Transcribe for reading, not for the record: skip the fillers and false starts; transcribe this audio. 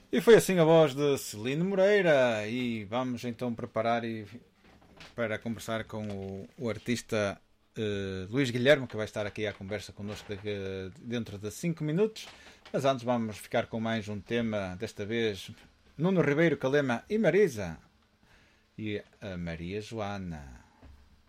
E foi assim a voz de Celino Moreira. E vamos então preparar para conversar com o artista Luís Guilherme, que vai estar aqui à conversa connosco dentro de 5 minutos. Mas antes vamos ficar com mais um tema, desta vez Nuno Ribeiro, Calema e Marisa. E a Maria Joana.